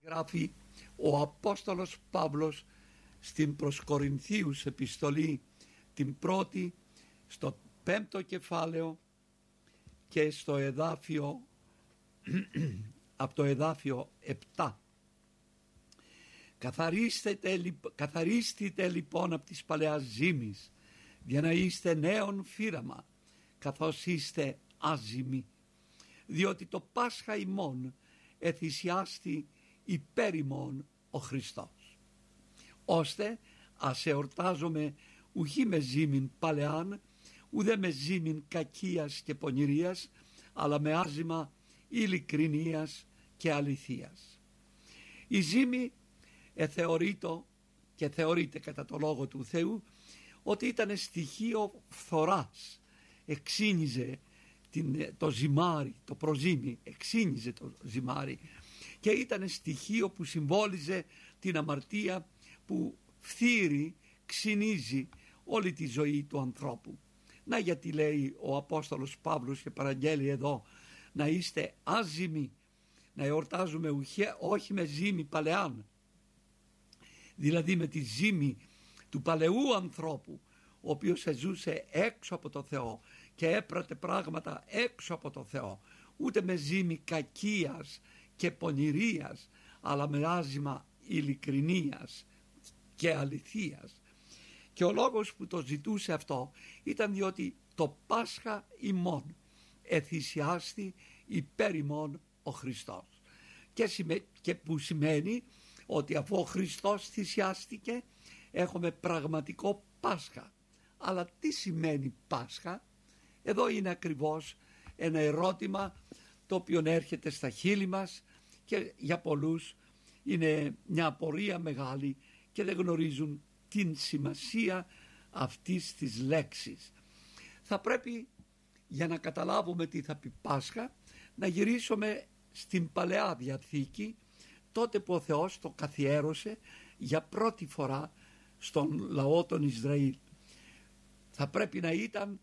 Γράφει ο Απόστολος Παύλος στην προς Κορινθίους επιστολή την πρώτη, στο 5ο κεφάλαιο και στο εδάφιο από το εδάφιο 7. Καθαρίστητε λοιπόν από τις παλαιάς ζήμεις, για να είστε νέον φύραμα, καθώς είστε άζημοι, διότι το Πάσχα ημών εθυσιάστη υπέρ ημών ο Χριστός, ώστε ας εορτάζομαι ουχή με ζήμην παλαιάν, ουδέ με ζήμην κακίας και πονηρίας, αλλά με άζημα ειλικρινίας και αληθείας. Η ζήμη εθεωρείτο και θεωρείται κατά το λόγο του Θεού ότι ήταν στοιχείο φθοράς, εξήνιζε το ζυμάρι, το προζύμι εξήνιζε το ζυμάρι και ήταν στοιχείο που συμβόλιζε την αμαρτία που φθείρει, ξυνίζει όλη τη ζωή του ανθρώπου. Να γιατί λέει ο Απόστολος Παύλος και παραγγέλει εδώ να είστε άζημοι, να εορτάζουμε όχι με ζήμη παλαιάν, δηλαδή με τη ζήμη του παλαιού ανθρώπου, ο οποίος ζούσε έξω από το Θεό και έπρατε πράγματα έξω από το Θεό, ούτε με ζήμη κακίας και πονηρίας, αλλά με άζημα ειλικρινίας και αληθείας. Και ο λόγος που το ζητούσε αυτό ήταν διότι το Πάσχα ημών εθυσιάστη υπέρ ημών ο Χριστός, και που σημαίνει ότι αφού ο Χριστός θυσιάστηκε έχουμε πραγματικό Πάσχα. Αλλά τι σημαίνει Πάσχα? Εδώ είναι ακριβώς ένα ερώτημα το οποίο έρχεται στα χείλη μας και για πολλούς είναι μια απορία μεγάλη και δεν γνωρίζουν την σημασία αυτής της λέξης. Θα πρέπει, για να καταλάβουμε τι θα πει Πάσχα, να γυρίσουμε στην Παλαιά Διαθήκη, τότε που ο Θεός το καθιέρωσε για πρώτη φορά στον λαό των Ισραήλ. Θα πρέπει να ήταν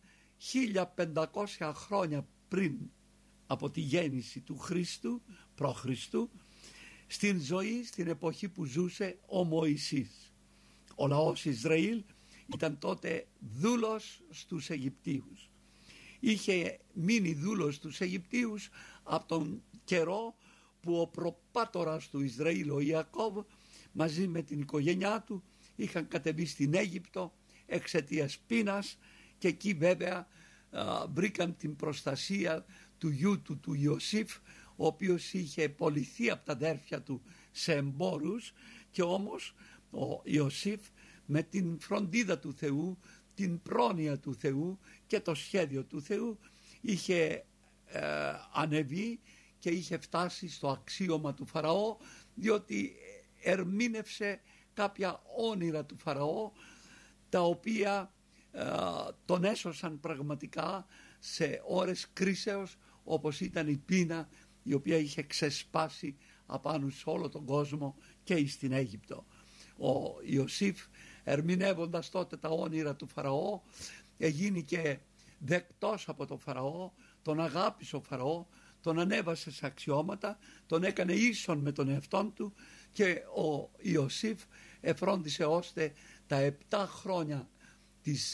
1500 χρόνια πριν από τη γέννηση του Χριστού, π.Χ., στην ζωή, στην εποχή που ζούσε ο Μωυσής. Ο λαός Ισραήλ ήταν τότε δούλος στους Αιγυπτίους. Είχε μείνει δούλος στους Αιγυπτίους από τον καιρό που ο προπάτορας του Ισραήλ, ο Ιακώβ, μαζί με την οικογένειά του είχαν κατεβεί στην Αίγυπτο εξαιτίας πείνας, και εκεί βέβαια βρήκαν την προστασία του γιού του, του Ιωσήφ, ο οποίος είχε πωληθεί από τα αδέρφια του σε εμπόρους, και όμως ο Ιωσήφ με την φροντίδα του Θεού, την πρόνοια του Θεού και το σχέδιο του Θεού είχε ανεβεί και είχε φτάσει στο αξίωμα του Φαραώ, διότι ερμήνευσε κάποια όνειρα του Φαραώ, τα οποία τον έσωσαν πραγματικά σε ώρες κρίσεως, όπως ήταν η πείνα η οποία είχε ξεσπάσει απάνω σε όλο τον κόσμο και στην Αίγυπτο. Ο Ιωσήφ, ερμηνεύοντας τότε τα όνειρα του Φαραώ, εγίνηκε δεκτός από τον Φαραώ, τον αγάπησε ο Φαραώ, τον ανέβασε σε αξιώματα, τον έκανε ίσον με τον εαυτόν του, και ο Ιωσήφ εφρόντισε ώστε τα 7 χρόνια της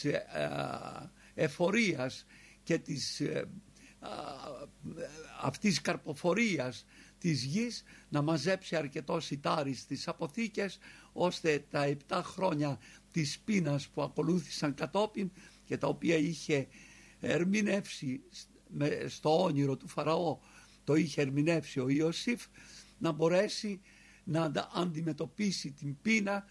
εφορίας και της αυτής καρποφορίας της γης να μαζέψει αρκετό σιτάρι στις αποθήκες, ώστε τα 7 χρόνια της πείνας που ακολούθησαν κατόπιν και τα οποία είχε ερμηνεύσει στο όνειρο του Φαραώ, το είχε ερμηνεύσει ο Ιωσήφ, να μπορέσει να αντιμετωπίσει την πείνα